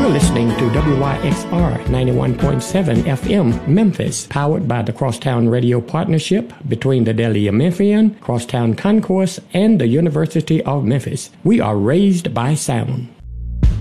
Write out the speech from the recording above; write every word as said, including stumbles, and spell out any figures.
You're listening to W Y X R ninety-one point seven F M Memphis, powered by the Crosstown Radio Partnership between the Daily Memphian, Crosstown Concourse, and the University of Memphis. We are raised by sound.